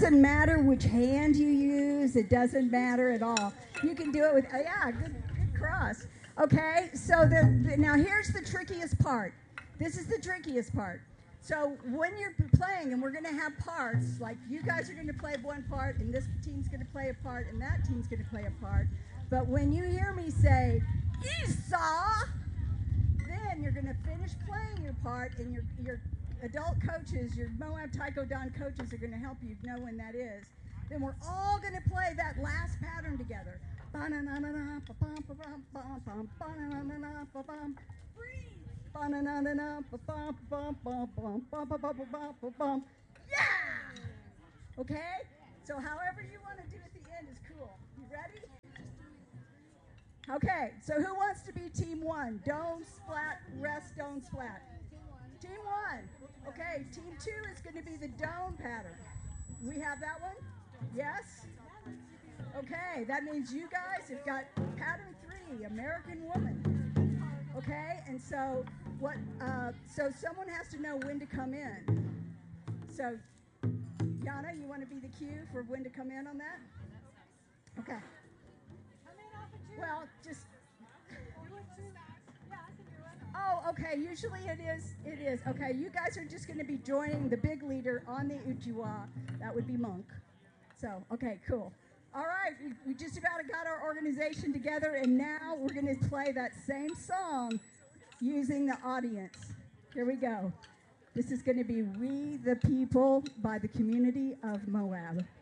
doesn't matter which hand you use. It doesn't matter at all. You can do it with, yeah, good cross. Okay, so now here's the trickiest part. This is the trickiest part. So when you're playing, and we're going to have parts, like you guys are going to play one part, and this team's going to play a part, and that team's going to play a part. But when you hear me say, Esau, then you're going to finish playing your part, and your adult coaches, your Moab Taiko Don coaches are going to help you know when that is. Then we're all going to play that last pattern together. Yeah! Okay? So however you want to do at the end is cool. You ready? Okay, so who wants to be team one? Don't splat, rest, don't splat. Team one. Okay, team two is going to be the dome pattern. We have that one? Yes? Okay, that means you guys have got pattern 3, American Woman. Okay, and so so someone has to know when to come in. So, Yana, you want to be the cue for when to come in on that? Okay. Well, just. Oh, okay. Usually it is. Okay, you guys are just going to be joining the big leader on the Uchiwa. That would be Monk. So, okay, cool. All right, we just about got our organization together, and now we're going to play that same song using the audience. Here we go. This is going to be We the People by the Community of Moab.